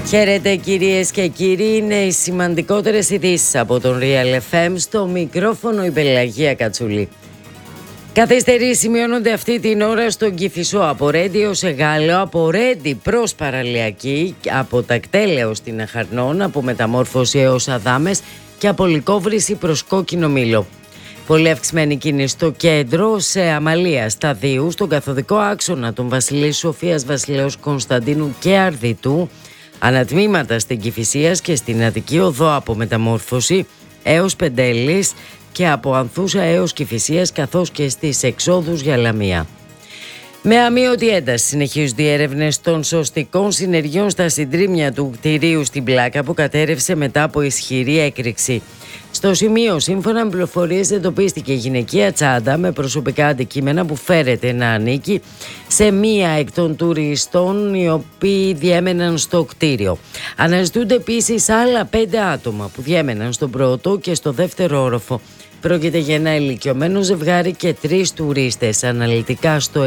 Χαίρετε κυρίες και κύριοι, είναι οι σημαντικότερες ειδήσεις από τον Real FM, στο μικρόφωνο η Πελαγία Κατσουλή. Καθυστερήσεις σημειώνονται αυτή την ώρα στον Κηφισό, από Ρέντι ως Εγάλεο, από Ρέντι προς Παραλιακή, από Τακτέλεο στην Αχαρνών, από Μεταμόρφωση έως Αδάμες και από Λυκόβρηση προς Κόκκινο Μήλο. Πολύ αυξημένη κίνηση στο κέντρο, σε Αμαλία, Σταδίου, στον καθοδικό άξονα των Βασιλής Σοφίας, Βασιλέως Κωνσταντίνου και Αρδιτού, ανατμήματα στην Κηφισίας και στην Αττική Οδό από Μεταμόρφωση έως Πεντέλης και από Ανθούσα έως Κηφισίας, καθώς και στις εξόδους για Λαμία. Με αμείωτη ένταση συνεχίζονται οι έρευνες των σωστικών συνεργειών στα συντρίμμια του κτηρίου στην Πλάκα που κατέρευσε μετά από ισχυρή έκρηξη. Στο σημείο, σύμφωνα με πληροφορίες, εντοπίστηκε γυναικεία τσάντα με προσωπικά αντικείμενα που φέρεται να ανήκει σε μία εκ των τουριστών οι οποίοι διέμεναν στο κτίριο. Αναζητούνται επίσης άλλα 5 άτομα που διέμεναν στον πρώτο και στο δεύτερο όροφο. Πρόκειται για ένα ηλικιωμένο ζευγάρι και 3 τουρίστες. Αναλυτικά στο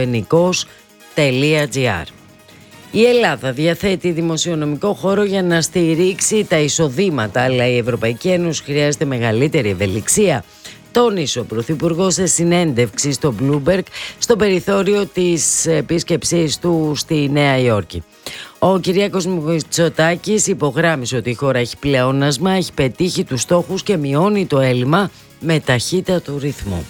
ennikos.gr. Η Ελλάδα διαθέτει δημοσιονομικό χώρο για να στηρίξει τα εισοδήματα, αλλά η Ευρωπαϊκή Ένωση χρειάζεται μεγαλύτερη ευελιξία, τόνισε ο Πρωθυπουργός σε συνέντευξη στο Bloomberg στο περιθώριο της επίσκεψής του στη Νέα Υόρκη. Ο Κυριάκος Μητσοτάκης υπογράμμισε ότι η χώρα έχει πλεόνασμα, έχει πετύχει τους στόχους και μειώνει το έλλειμμα με ταχύτατο ρυθμό.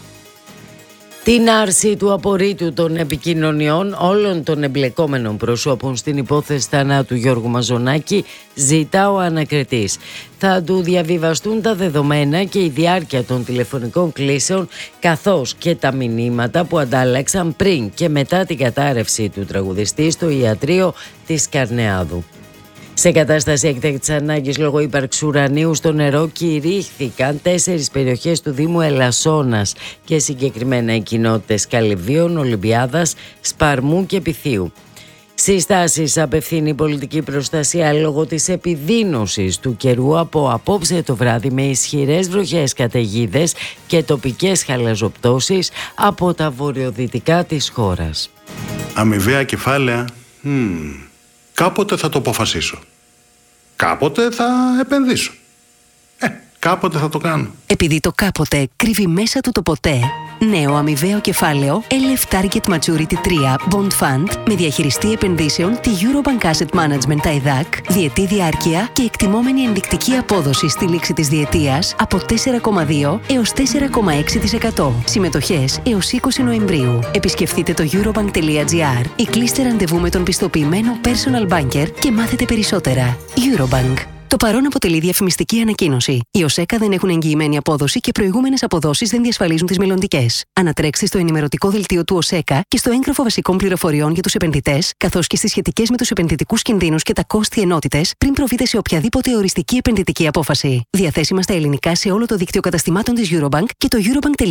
Την άρση του απορρίτου των επικοινωνιών όλων των εμπλεκόμενων προσώπων στην υπόθεση θανάτου Γιώργου Μαζονάκη ζητά ο ανακριτής. Θα του διαβιβαστούν τα δεδομένα και η διάρκεια των τηλεφωνικών κλήσεων, καθώς και τα μηνύματα που αντάλλαξαν πριν και μετά την κατάρρευση του τραγουδιστή στο ιατρείο της Καρνεάδου. Σε κατάσταση έκτακτης ανάγκης λόγω ύπαρξης ουρανίου στο νερό κηρύχθηκαν 4 περιοχές του Δήμου Ελασσόνας και συγκεκριμένα οι κοινότητες Καλυβίων, Ολυμπιάδας, Σπαρμού και Πυθίου. Συστάσεις απευθύνει η πολιτική προστασία λόγω της επιδείνωσης του καιρού από απόψε το βράδυ με ισχυρές βροχές, καταιγίδες και τοπικές χαλαζοπτώσεις από τα βορειοδυτικά της χώρας. Αμοιβαία κεφάλαια. Κάποτε θα το αποφασίσω. Κάποτε θα επενδύσω. Κάποτε θα το κάνω. Επειδή το κάποτε κρύβει μέσα του το ποτέ, νέο αμοιβαίο κεφάλαιο LF Target Maturity 3 Bond Fund με διαχειριστή επενδύσεων τη Eurobank Asset Management ΤΑΙΔΑΚ, διετή διάρκεια και εκτιμόμενη ενδεικτική απόδοση στη λήξη της διετίας από 4,2 έως 4,6%. Συμμετοχές έως 20 Νοεμβρίου. Επισκεφτείτε το eurobank.gr ή κλείστε ραντεβού με τον πιστοποιημένο personal banker και μάθετε περισσότερα. Eurobank. Το παρόν αποτελεί διαφημιστική ανακοίνωση. Οι ΟΣΕΚΑ δεν έχουν εγγυημένη απόδοση και προηγούμενες αποδόσεις δεν διασφαλίζουν τις μελλοντικές. Ανατρέξτε στο ενημερωτικό δελτίο του ΟΣΕΚΑ και στο έγγραφο βασικών πληροφοριών για τους επενδυτές, καθώς και στις σχετικές με τους επενδυτικούς κινδύνους και τα κόστη ενότητες, πριν προβείτε σε οποιαδήποτε οριστική επενδυτική απόφαση. Διαθέσιμα στα ελληνικά σε όλο το δίκτυο καταστημάτων της Eurobank και το Eurobank.